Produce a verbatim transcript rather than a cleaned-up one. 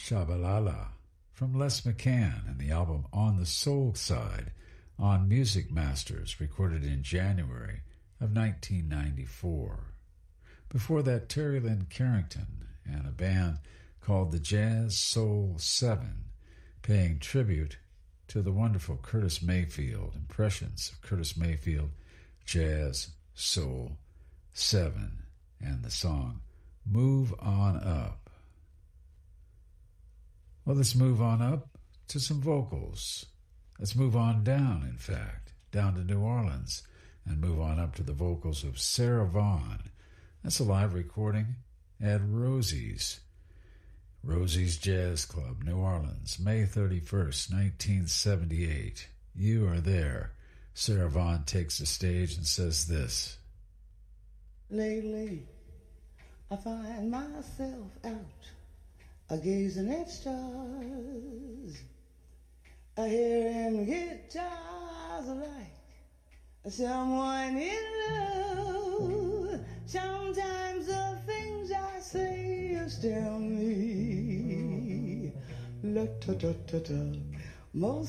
Shabalala from Les McCann and the album On the Soul Side on Music Masters, recorded in January of nineteen ninety-four. Before that, Terry Lynn Carrington and a band called the Jazz Soul Seven, paying tribute to the wonderful Curtis Mayfield, impressions of Curtis Mayfield, Jazz Soul Seven, and the song Move On Up. Well, let's move on up to some vocals. Let's move on down, in fact, down to New Orleans, and move on up to the vocals of Sarah Vaughan. That's a live recording at Rosie's. Rosie's Jazz Club, New Orleans, May thirty-first, nineteen seventy-eight. You are there. Sarah Vaughan takes the stage and says this. Lately, I find myself out a gazing at stars, a hearing guitars like someone in love. Sometimes the things I say astound me. La ta ta ta ta. Most